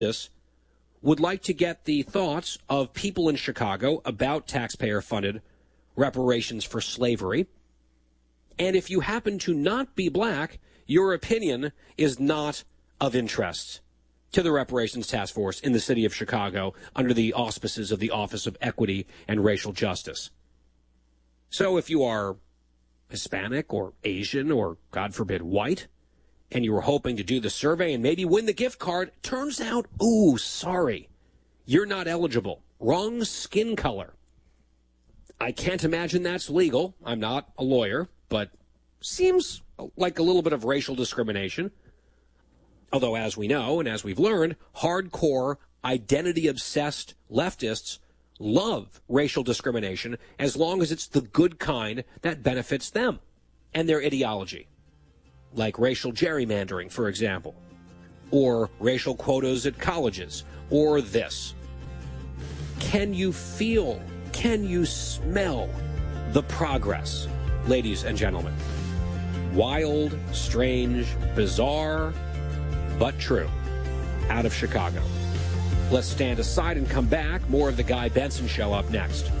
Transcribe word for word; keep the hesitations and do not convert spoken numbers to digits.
this would like to get the thoughts of people in Chicago about taxpayer-funded reparations for slavery. And if you happen to not be black, your opinion is not of interest to the Reparations Task Force in the city of Chicago under the auspices of the Office of Equity and Racial Justice. So if you are Hispanic or Asian or, God forbid, white, and you were hoping to do the survey and maybe win the gift card, turns out, ooh, sorry, you're not eligible. Wrong skin color. I can't imagine that's legal. I'm not a lawyer, but seems like a little bit of racial discrimination. Although, as we know and as we've learned, hardcore, identity-obsessed leftists love racial discrimination as long as it's the good kind that benefits them and their ideology. Like racial gerrymandering, for example, or racial quotas at colleges, or this. Can you feel, can you smell the progress, ladies and gentlemen? Wild, strange, bizarre, but true, out of Chicago. Let's stand aside and come back. More of the Guy Benson Show up next.